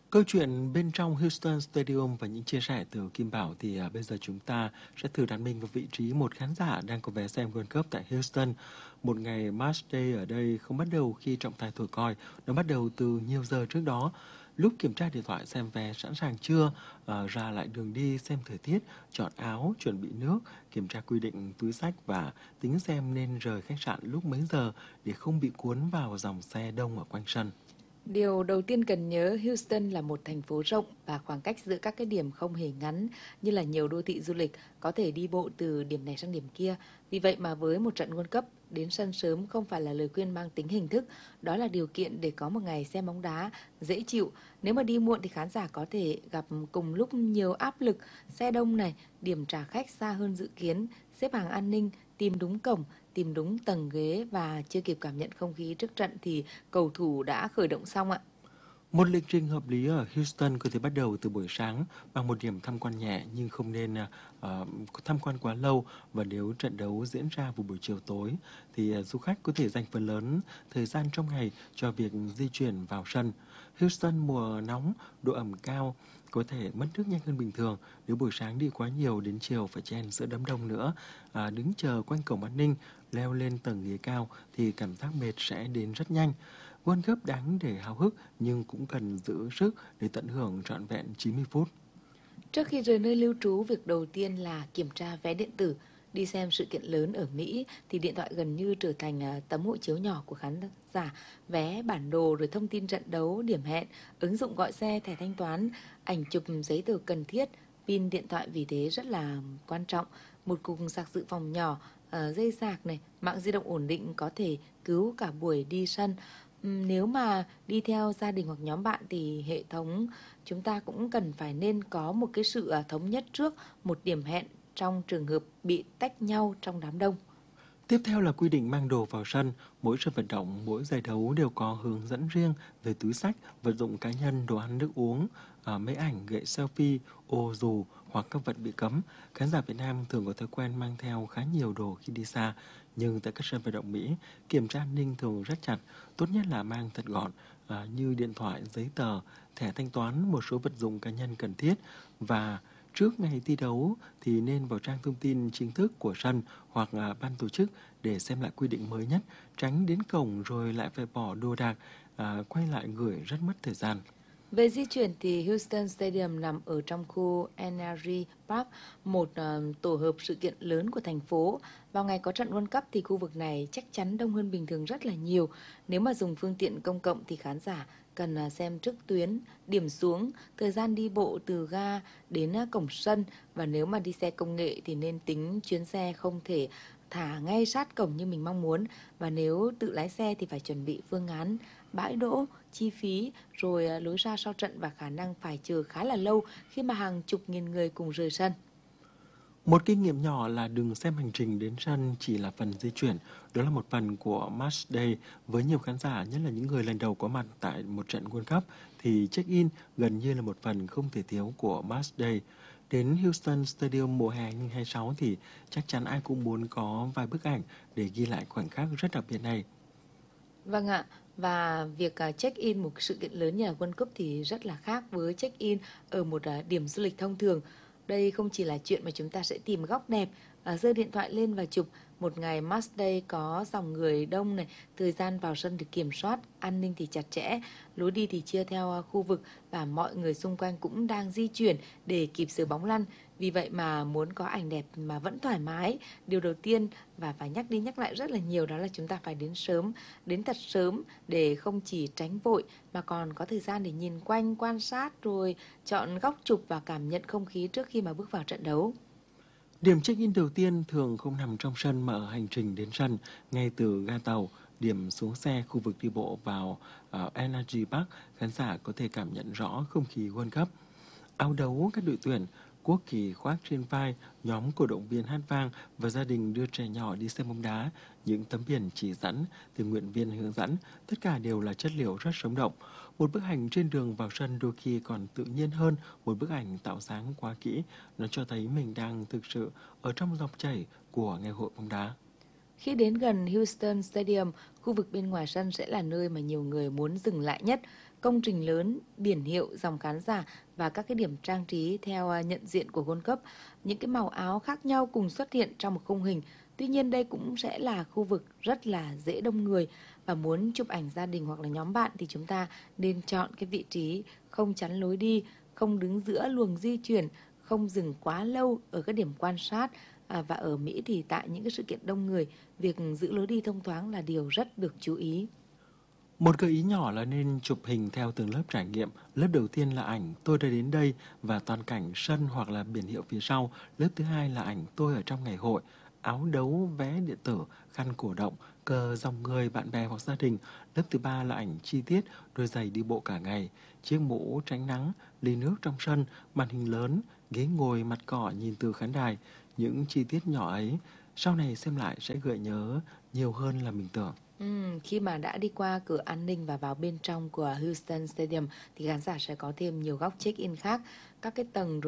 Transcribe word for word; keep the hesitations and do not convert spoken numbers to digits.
Câu chuyện bên trong Houston Stadium và những chia sẻ từ Kim Bảo thì à, bây giờ chúng ta sẽ thử đặt mình vào vị trí một khán giả đang có vé xem World Cup tại Houston. Một ngày Match Day ở đây không bắt đầu khi trọng tài thổi còi, nó bắt đầu từ nhiều giờ trước đó. Lúc kiểm tra điện thoại xem vé sẵn sàng chưa, à, ra lại đường đi xem thời tiết, chọn áo, chuẩn bị nước, kiểm tra quy định túi xách và tính xem nên rời khách sạn lúc mấy giờ để không bị cuốn vào dòng xe đông ở quanh sân. Điều đầu tiên cần nhớ, Houston là một thành phố rộng và khoảng cách giữa các cái điểm không hề ngắn như là nhiều đô thị du lịch có thể đi bộ từ điểm này sang điểm kia. Vì vậy mà với một trận World Cup, đến sân sớm không phải là lời khuyên mang tính hình thức, đó là điều kiện để có một ngày xem bóng đá dễ chịu. Nếu mà đi muộn thì khán giả có thể gặp cùng lúc nhiều áp lực, xe đông này, điểm trả khách xa hơn dự kiến, xếp hàng an ninh, tìm đúng cổng, tìm đúng tầng ghế và chưa kịp cảm nhận không khí trước trận thì cầu thủ đã khởi động xong ạ. Một lịch trình hợp lý ở Houston có thể bắt đầu từ buổi sáng bằng một điểm tham quan nhẹ nhưng không nên uh, tham quan quá lâu, và nếu trận đấu diễn ra vào buổi chiều tối thì uh, du khách có thể dành phần lớn thời gian trong ngày cho việc di chuyển vào sân. Houston mùa nóng, độ ẩm cao, có thể mất nước nhanh hơn bình thường. Nếu buổi sáng đi quá nhiều đến chiều phải chen giữa đám đông nữa, à, đứng chờ quanh cổng an ninh, leo lên tầng ghế cao thì cảm giác mệt sẽ đến rất nhanh. World Cup đáng để háo hức nhưng cũng cần giữ sức để tận hưởng trọn vẹn chín mươi phút. Trước khi rời nơi lưu trú, việc đầu tiên là kiểm tra vé điện tử. Đi xem sự kiện lớn ở Mỹ thì điện thoại gần như trở thành tấm hộ chiếu nhỏ của khán giả. Vé, bản đồ, rồi thông tin trận đấu, điểm hẹn, ứng dụng gọi xe, thẻ thanh toán, ảnh chụp giấy tờ cần thiết. Pin điện thoại vì thế rất là quan trọng. Một cục sạc dự phòng nhỏ, dây sạc này, mạng di động ổn định có thể cứu cả buổi đi sân. Nếu mà đi theo gia đình hoặc nhóm bạn thì hệ thống chúng ta cũng cần phải nên có một cái sự thống nhất trước một điểm hẹn trong trường hợp bị tách nhau trong đám đông. Tiếp theo là quy định mang đồ vào sân. Mỗi sân vận động, mỗi giải đấu đều có hướng dẫn riêng về túi xách, vật dụng cá nhân, đồ ăn nước uống, à, máy ảnh, gậy selfie, ô dù hoặc các vật bị cấm. Khán giả Việt Nam thường có thói quen mang theo khá nhiều đồ khi đi xa, nhưng tại các sân vận động Mỹ, kiểm tra an ninh thường rất chặt. Tốt nhất là mang thật gọn, à, như điện thoại, giấy tờ, thẻ thanh toán, một số vật dụng cá nhân cần thiết. Và trước ngày thi đấu thì nên vào trang thông tin chính thức của sân hoặc à, ban tổ chức để xem lại quy định mới nhất, tránh đến cổng rồi lại phải bỏ đồ đạc, à, quay lại gửi rất mất thời gian. Về di chuyển thì Houston Stadium nằm ở trong khu en rờ giê Park, một uh, tổ hợp sự kiện lớn của thành phố. Vào ngày có trận World Cup thì khu vực này chắc chắn đông hơn bình thường rất là nhiều. Nếu mà dùng phương tiện công cộng thì khán giả cần uh, xem trước tuyến, điểm xuống, thời gian đi bộ từ ga đến uh, cổng sân. Và nếu mà đi xe công nghệ thì nên tính chuyến xe không thể thả ngay sát cổng như mình mong muốn. Và nếu tự lái xe thì phải chuẩn bị phương án bãi đỗ, chi phí, rồi lối ra sau trận và khả năng phải chờ khá là lâu khi mà hàng chục nghìn người cùng rời sân. Một kinh nghiệm nhỏ là đừng xem hành trình đến sân chỉ là phần di chuyển. Đó là một phần của Match Day. Với nhiều khán giả, nhất là những người lần đầu có mặt tại một trận World Cup, thì check-in gần như là một phần không thể thiếu của Match Day. Đến Houston Stadium mùa hè hai không hai sáu thì chắc chắn ai cũng muốn có vài bức ảnh để ghi lại khoảnh khắc rất đặc biệt này. Vâng ạ, và việc check-in một sự kiện lớn như là World Cup thì rất là khác với check-in ở một điểm du lịch thông thường. Đây không chỉ là chuyện mà chúng ta sẽ tìm góc đẹp, giơ điện thoại lên và chụp. Một ngày Match Day có dòng người đông này, thời gian vào sân được kiểm soát, an ninh thì chặt chẽ, lối đi thì chia theo khu vực và mọi người xung quanh cũng đang di chuyển để kịp giờ bóng lăn. Vì vậy mà muốn có ảnh đẹp mà vẫn thoải mái, điều đầu tiên và phải nhắc đi nhắc lại rất là nhiều đó là chúng ta phải đến sớm, đến thật sớm để không chỉ tránh vội mà còn có thời gian để nhìn quanh, quan sát rồi chọn góc chụp và cảm nhận không khí trước khi mà bước vào trận đấu. Điểm check-in đầu tiên thường không nằm trong sân mà ở hành trình đến sân, ngay từ ga tàu, điểm xuống xe, khu vực đi bộ vào uh, en rờ giê Park, khán giả có thể cảm nhận rõ không khí World Cup. Áo đấu các đội tuyển, quốc kỳ khoác trên vai, nhóm cổ động viên hát vang và gia đình đưa trẻ nhỏ đi xem bóng đá, những tấm biển chỉ dẫn, tình nguyện viên hướng dẫn, tất cả đều là chất liệu rất sống động. Một bức ảnh trên đường vào sân đôi khi còn tự nhiên hơn một bức ảnh tạo dáng quá kỹ, nó cho thấy mình đang thực sự ở trong dòng chảy của ngày hội bóng đá. Khi đến gần Houston Stadium, khu vực bên ngoài sân sẽ là nơi mà nhiều người muốn dừng lại nhất. công trình lớn, biển hiệu, dòng khán giả và các cái điểm trang trí theo à, nhận diện của World Cup. Những cái màu áo khác nhau cùng xuất hiện trong một khung hình. Tuy nhiên đây cũng sẽ là khu vực rất là dễ đông người, và muốn chụp ảnh gia đình hoặc là nhóm bạn thì chúng ta nên chọn cái vị trí không chắn lối đi, không đứng giữa luồng di chuyển, không dừng quá lâu ở các điểm quan sát. À, và ở Mỹ thì tại những cái sự kiện đông người, việc giữ lối đi thông thoáng là điều rất được chú ý. Một gợi ý nhỏ là nên chụp hình theo từng lớp trải nghiệm. Lớp đầu tiên là ảnh tôi đã đến đây và toàn cảnh sân hoặc là biển hiệu phía sau. Lớp thứ hai là ảnh tôi ở trong ngày hội, áo đấu, vé điện tử, khăn cổ động, cờ, dòng người, bạn bè hoặc gia đình. Lớp thứ ba là ảnh chi tiết, đôi giày đi bộ cả ngày, chiếc mũ tránh nắng, ly nước trong sân, màn hình lớn, ghế ngồi, mặt cỏ nhìn từ khán đài. Những chi tiết nhỏ ấy sau này xem lại sẽ gợi nhớ nhiều hơn là mình tưởng. Ừm, khi mà đã đi qua cửa an ninh và vào bên trong của Houston Stadium thì khán giả sẽ có thêm nhiều góc check-in khác, các cái tầng